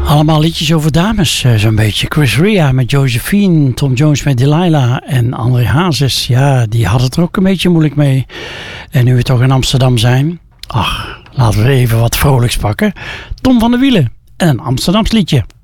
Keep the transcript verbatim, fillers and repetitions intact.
Allemaal liedjes over dames, zo'n beetje. Chris Rea met Josephine, Tom Jones met Delilah en André Hazes. Ja, die had het er ook een beetje moeilijk mee. En nu we toch in Amsterdam zijn, ach, laten we even wat vrolijks pakken. Tom van der Wielen en een Amsterdams liedje.